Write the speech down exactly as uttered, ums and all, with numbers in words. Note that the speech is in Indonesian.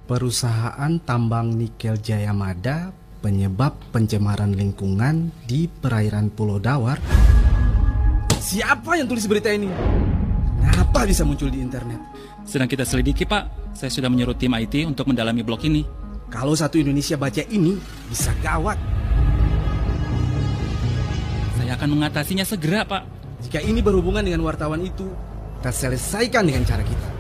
Perusahaan tambang nikel Jayamada penyebab pencemaran lingkungan di perairan Pulau Dawar. Siapa yang tulis berita ini? Kenapa bisa muncul di internet? Sedang kita selidiki, Pak. Saya sudah menyuruh tim I T untuk mendalami blog ini. Kalau satu Indonesia baca ini, bisa gawat. Saya akan mengatasinya segera, Pak. Jika ini berhubungan dengan wartawan itu, kita selesaikan dengan cara kita.